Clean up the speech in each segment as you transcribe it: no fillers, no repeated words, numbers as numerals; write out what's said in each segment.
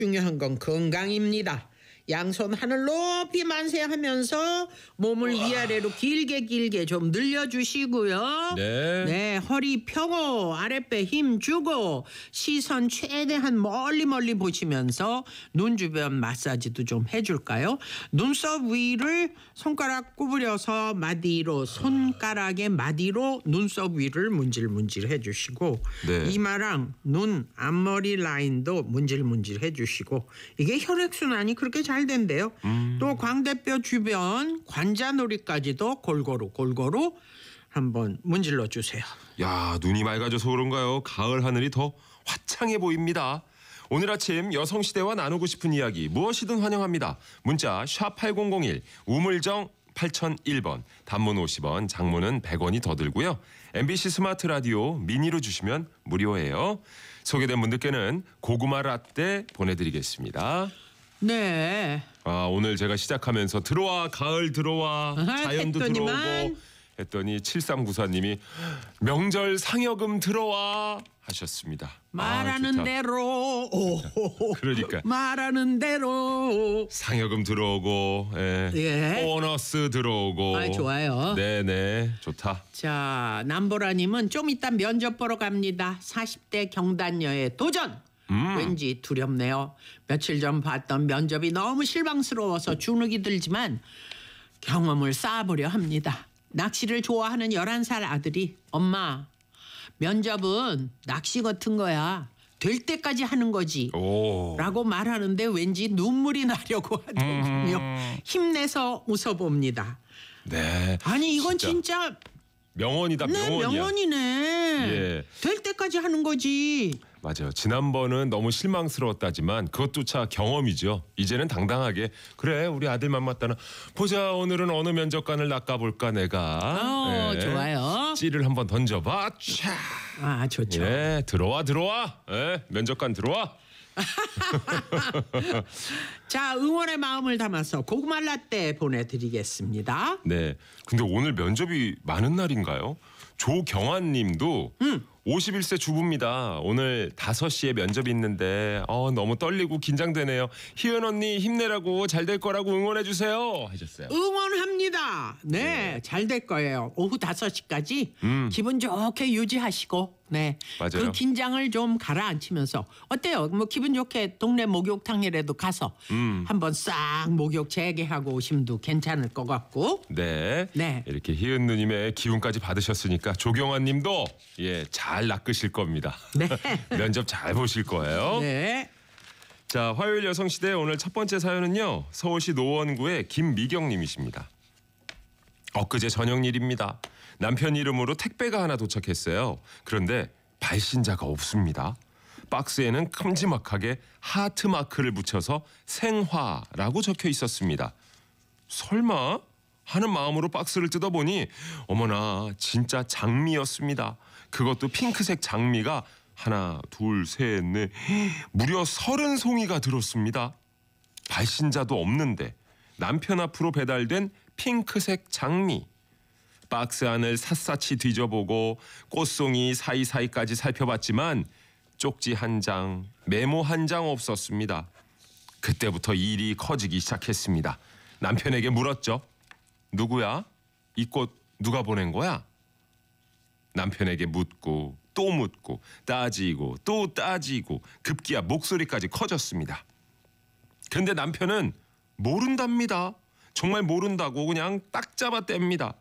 중요한 건 건강입니다. 양손 하늘 높이 만세하면서 몸을 위아래로 길게 좀 늘려주시고요. 네. 허리 펴고 아랫배 힘 주고 시선 최대한 멀리 보시면서 눈 주변 마사지도 좀 해줄까요? 눈썹 위를 손가락 구부려서 마디로 손가락의 마디로 눈썹 위를 문질 해주시고 네. 이마랑 눈 앞머리 라인도 문질 해주시고 이게 혈액순환이 그렇게 잘 된대요. 또 광대뼈 주변 관자놀이까지도 골고루 한번 문질러 주세요. 야, 눈이 맑아져서 그런가요? 가을 하늘이 더 화창해 보입니다. 오늘 아침 여성시대와 나누고 싶은 이야기 무엇이든 환영합니다. 문자 샵8001 우물정 8001번 단문 50원 장문은 100원이 더 들고요. MBC 스마트 라디오 미니로 주시면 무료예요. 소개된 분들께는 고구마 라떼 보내드리겠습니다. 네. 오늘 제가 시작하면서 들어와 가을 들어와 자연도 했더니만. 들어오고 했더니 7394님이 명절 상여금 들어와 하셨습니다. 말하는 좋다. 대로 그러니까 말하는 대로 상여금 들어오고 예. 보너스 들어오고 좋아요. 네네 좋다. 자, 남보라님은 좀 이따 면접 보러 갑니다. 40대 경단녀의 도전. 왠지 두렵네요. 며칠 전 봤던 면접이 너무 실망스러워서 주눅이 들지만 경험을 쌓아보려 합니다. 낚시를 좋아하는 11살 아들이 엄마 면접은 낚시 같은 거야. 될 때까지 하는 거지. 라고 말하는데 왠지 눈물이 나려고 하더군요. 힘내서 웃어봅니다. 네. 아니 이건 진짜 명언이다. 명언이야. 명언이네. 예. 될 때까지 하는 거지. 맞아요. 지난번은 너무 실망스러웠다지만 그것조차 경험이죠. 이제는 당당하게 그래 우리 아들 맘맞다나 보자 오늘은 어느 면접관을 낚아볼까 내가. 좋아요. 찌를 한번 던져봐. 차. 좋죠. 예, 들어와. 면접관 들어와. 자, 응원의 마음을 담아서 고구마 라떼 보내드리겠습니다. 네. 근데 오늘 면접이 많은 날인가요? 조경환 님도 51세 주부입니다. 오늘 5시에 면접이 있는데 너무 떨리고 긴장되네요. 희연 언니 힘내라고 잘 될 거라고 응원해 주세요 하셨어요. 응원합니다. 네, 잘 될 거예요. 오후 5시까지 기분 좋게 유지하시고 맞아요. 그 긴장을 좀 가라앉히면서 어때요? 뭐 기분 좋게 동네 목욕탕이라도 가서 한번 싹 목욕 재개하고 오심도 괜찮을 것 같고. 네. 네. 이렇게 희은 누님의 기운까지 받으셨으니까 조경환 님도 잘 낚으실 겁니다. 네. 면접 잘 보실 거예요. 네. 자, 화요일 여성시대 오늘 첫 번째 사연은요. 서울시 노원구의 김미경 님이십니다. 엊그제 저녁 일입니다. 남편 이름으로 택배가 하나 도착했어요. 그런데 발신자가 없습니다. 박스에는 큼지막하게 하트 마크를 붙여서 생화라고 적혀 있었습니다. 설마 하는 마음으로 박스를 뜯어보니 어머나 진짜 장미였습니다. 그것도 핑크색 장미가 하나, 둘, 셋, 넷 무려 30송이가 들었습니다. 발신자도 없는데 남편 앞으로 배달된 핑크색 장미. 박스 안을 샅샅이 뒤져보고 꽃송이 사이사이까지 살펴봤지만 쪽지 한 장, 메모 한 장 없었습니다. 그때부터 일이 커지기 시작했습니다. 남편에게 물었죠. 누구야? 이 꽃 누가 보낸 거야? 남편에게 묻고 또 묻고 따지고 또 따지고 급기야 목소리까지 커졌습니다. 근데 남편은 모른답니다. 정말 모른다고 그냥 딱 잡아 뗍니다.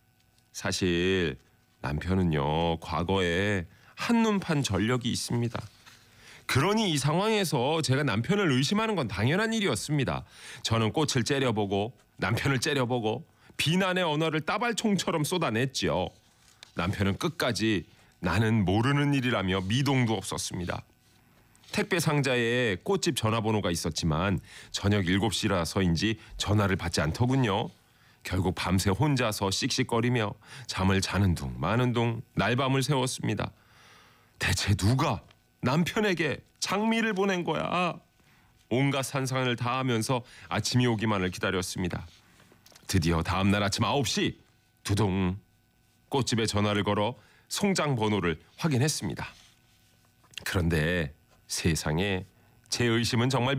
사실 남편은요 과거에 한눈판 전력이 있습니다. 그러니 이 상황에서 제가 남편을 의심하는 건 당연한 일이었습니다. 저는 꽃을 째려보고 남편을 째려보고 비난의 언어를 따발총처럼 쏟아냈죠. 남편은 끝까지 나는 모르는 일이라며 미동도 없었습니다. 택배 상자에 꽃집 전화번호가 있었지만 저녁 7시라서인지 전화를 받지 않더군요. 결국 밤새 혼자서 씩씩거리며 잠을 자는 둥 마는 둥 날밤을 새웠습니다. 대체 누가 남편에게 장미를 보낸 거야? 온갖 산상을 다 하면서 아침이 오기만을 기다렸습니다. 드디어 다음날 아침 9시 두둥 꽃집에 전화를 걸어 송장 번호를 확인했습니다. 그런데 세상에 제 의심은 정말